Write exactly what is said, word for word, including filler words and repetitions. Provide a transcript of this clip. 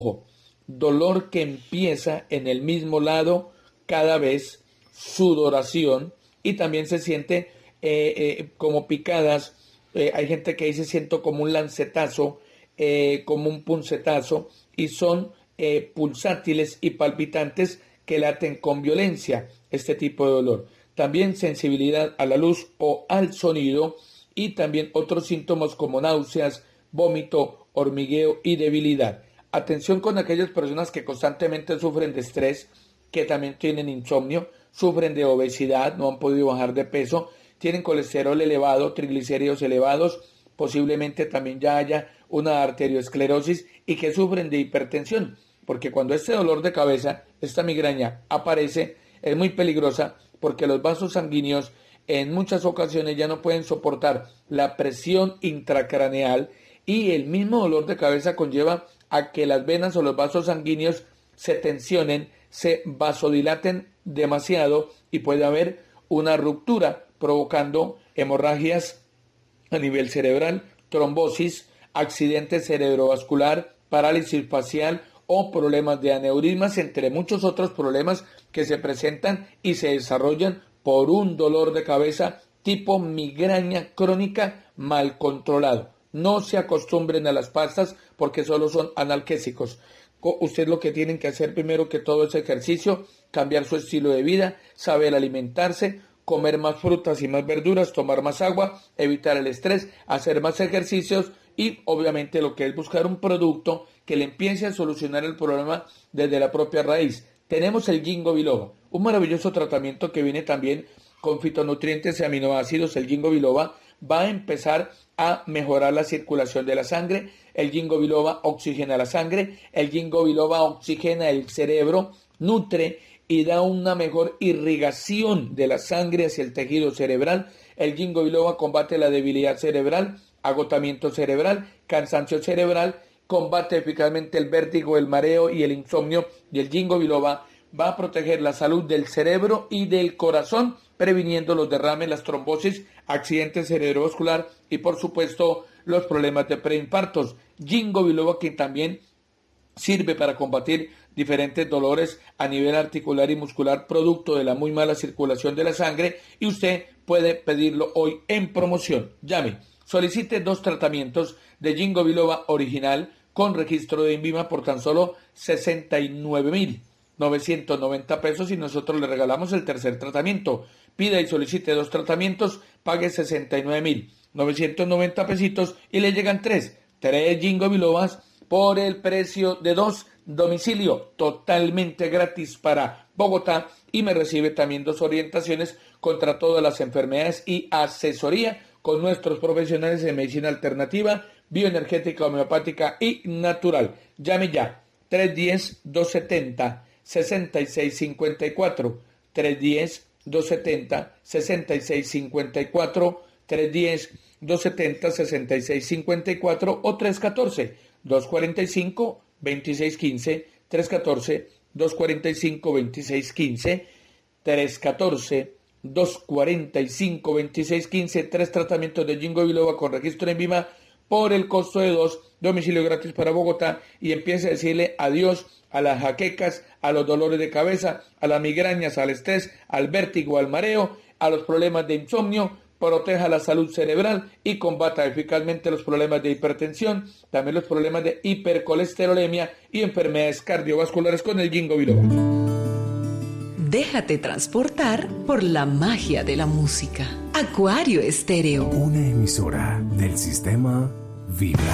dolor que empieza en el mismo lado cada vez, sudoración y también se siente eh, eh, como picadas. Eh, hay gente que dice siento como un lancetazo, eh, como un puncetazo y son eh, pulsátiles y palpitantes que laten con violencia este tipo de dolor. También sensibilidad a la luz o al sonido y también otros síntomas como náuseas, vómito, hormigueo y debilidad. Atención con aquellas personas que constantemente sufren de estrés, que también tienen insomnio, sufren de obesidad, no han podido bajar de peso, tienen colesterol elevado, triglicéridos elevados, posiblemente también ya haya una arteriosclerosis y que sufren de hipertensión, porque cuando este dolor de cabeza, esta migraña aparece, es muy peligrosa porque los vasos sanguíneos en muchas ocasiones ya no pueden soportar la presión intracraneal y el mismo dolor de cabeza conlleva a que las venas o los vasos sanguíneos se tensionen, se vasodilaten demasiado y puede haber una ruptura provocando hemorragias a nivel cerebral, trombosis, accidente cerebrovascular, parálisis facial o problemas de aneurismas, entre muchos otros problemas que se presentan y se desarrollan por un dolor de cabeza tipo migraña crónica mal controlado. No se acostumbren a las pastas porque solo son analgésicos. Usted lo que tienen que hacer primero que todo es ejercicio, cambiar su estilo de vida, saber alimentarse, comer más frutas y más verduras, tomar más agua, evitar el estrés, hacer más ejercicios y obviamente lo que es buscar un producto que le empiece a solucionar el problema desde la propia raíz. Tenemos el Ginkgo biloba, un maravilloso tratamiento que viene también con fitonutrientes y aminoácidos. El Ginkgo biloba va a empezar a mejorar la circulación de la sangre. El Ginkgo biloba oxigena la sangre, el Ginkgo biloba oxigena el cerebro, nutre y da una mejor irrigación de la sangre hacia el tejido cerebral. El Ginkgo biloba combate la debilidad cerebral, agotamiento cerebral, cansancio cerebral, combate eficazmente el vértigo, el mareo y el insomnio. Y el Ginkgo biloba va a proteger la salud del cerebro y del corazón, previniendo los derrames, las trombosis, accidentes cerebrovascular y por supuesto los problemas de preinfartos. Ginkgo biloba que también sirve para combatir diferentes dolores a nivel articular y muscular producto de la muy mala circulación de la sangre y usted puede pedirlo hoy en promoción. Llame, solicite dos tratamientos de Ginkgo biloba original con registro de INVIMA por tan solo sesenta y nueve mil novecientos noventa pesos y nosotros le regalamos el tercer tratamiento. Pida y solicite dos tratamientos, pague sesenta y nueve mil novecientos noventa pesitos y le llegan tres, tres Ginkgo bilobas por el precio de dos, domicilio totalmente gratis para Bogotá y me recibe también dos orientaciones contra todas las enfermedades y asesoría con nuestros profesionales de medicina alternativa, bioenergética, homeopática y natural. Llame ya, tres uno cero, dos siete cero, seis seis cinco cuatro, tres uno cero, dos siete cero, seis seis cinco cuatro, tres uno cero, dos siete cero, seis seis cinco cuatro o tres uno cuatro, dos cuatro cinco, dos seis uno cinco, tres uno cuatro, dos cuatro cinco, dos seis uno cinco, tres uno cuatro, dos cuatro cinco, dos seis uno cinco, tres tratamientos de Ginkgo biloba con registro en INVIMA por el costo de dos, domicilio gratis para Bogotá y empiece a decirle adiós a las jaquecas, a los dolores de cabeza, a las migrañas, al estrés, al vértigo, al mareo, a los problemas de insomnio. Proteja la salud cerebral y combata eficazmente los problemas de hipertensión, también los problemas de hipercolesterolemia y enfermedades cardiovasculares con el Ginkgo biloba. Déjate transportar por la magia de la música. Acuario Estéreo. Una emisora del sistema Vibra.